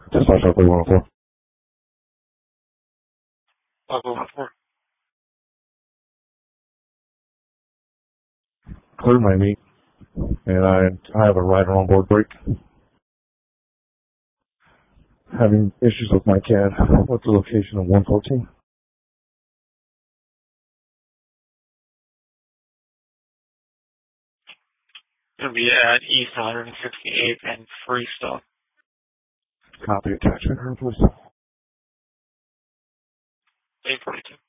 Dispatch Highway 104. Highway 104. Clear my meet, and I have a rider on board break. Having issues with my CAD. What's the location of 114? It'll be at East 168th and Freestone. Copy attachment, please. 842.